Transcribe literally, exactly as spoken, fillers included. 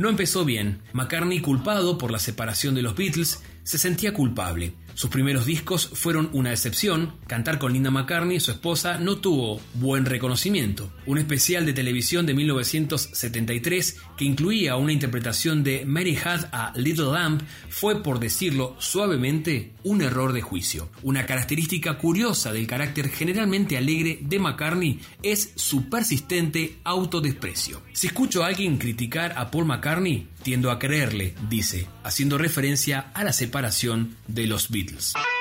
No empezó bien. McCartney, culpado por la separación de los Beatles, se sentía culpable. Sus primeros discos fueron una excepción. Cantar con Linda McCartney, su esposa, no tuvo buen reconocimiento. Un especial de televisión de mil novecientos setenta y tres que incluía una interpretación de Mary Had a Little Lamb fue, por decirlo suavemente, un error de juicio. Una característica curiosa del carácter generalmente alegre de McCartney es su persistente autodesprecio. Si escucho a alguien criticar a Paul McCartney, tiendo a creerle, dice, haciendo referencia a la separación de los Beatles.